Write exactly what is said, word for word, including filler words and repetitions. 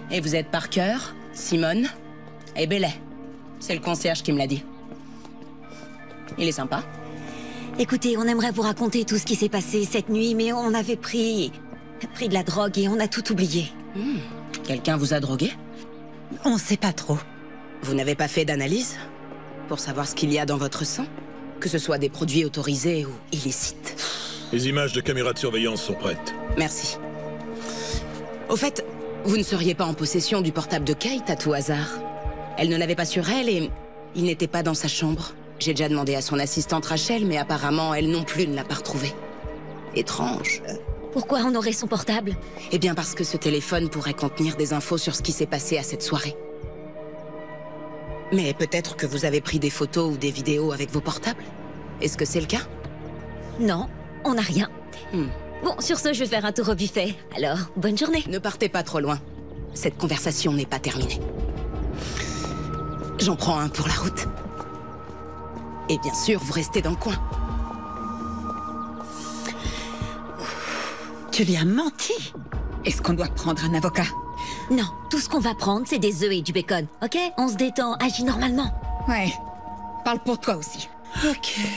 Et vous êtes Parker, Simone et Bellet. C'est le concierge qui me l'a dit. Il est sympa. Écoutez, on aimerait vous raconter tout ce qui s'est passé cette nuit, mais on avait pris... pris de la drogue et on a tout oublié. Hmm. Quelqu'un vous a drogué? On sait pas trop. Vous n'avez pas fait d'analyse? Pour savoir ce qu'il y a dans votre sang? Que ce soit des produits autorisés ou illicites. Les images de caméras de surveillance sont prêtes. Merci. Au fait, vous ne seriez pas en possession du portable de Kate à tout hasard? Elle ne l'avait pas sur elle et il n'était pas dans sa chambre. J'ai déjà demandé à son assistante Rachel, mais apparemment, elle non plus ne l'a pas retrouvé. Étrange. Pourquoi on aurait son portable? Eh bien parce que ce téléphone pourrait contenir des infos sur ce qui s'est passé à cette soirée. Mais peut-être que vous avez pris des photos ou des vidéos avec vos portables? Est-ce que c'est le cas? Non, on n'a rien. Hmm. Bon, sur ce, je vais faire un tour au buffet. Alors, bonne journée. Ne partez pas trop loin. Cette conversation n'est pas terminée. J'en prends un pour la route. Et bien sûr, vous restez dans le coin. Tu lui as menti. Est-ce qu'on doit prendre un avocat? Non, tout ce qu'on va prendre, c'est des œufs et du bacon, ok? On se détend, agis normalement. Ouais. Parle pour toi aussi. Ok.